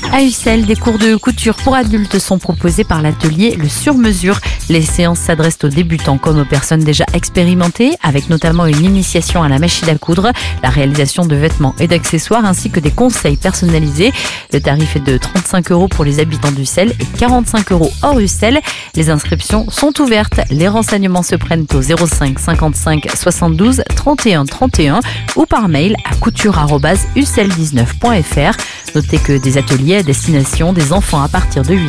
À Ussel, des cours de couture pour adultes sont proposés par l'atelier Le Sur-Mesure. Les séances s'adressent aux débutants comme aux personnes déjà expérimentées, avec notamment une initiation à la machine à coudre, la réalisation de vêtements et d'accessoires, ainsi que des conseils personnalisés. Le tarif est de 35 € pour les habitants d'Ussel et 45 € hors Ussel. Les inscriptions sont ouvertes. Les renseignements se prennent au 05 55 72 31 31 ou par mail à couture@ussel19.fr. Notez que des ateliers à destination des enfants à partir de 8